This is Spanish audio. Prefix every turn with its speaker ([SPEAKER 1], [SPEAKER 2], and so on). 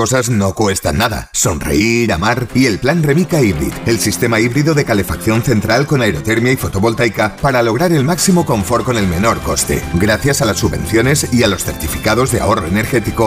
[SPEAKER 1] cosas no cuestan nada. Sonreír, amar y el plan Remica Hybrid, el sistema híbrido de calefacción central con aerotermia y fotovoltaica para lograr el máximo confort con el menor coste. Gracias a las subvenciones y a los certificados de ahorro energético,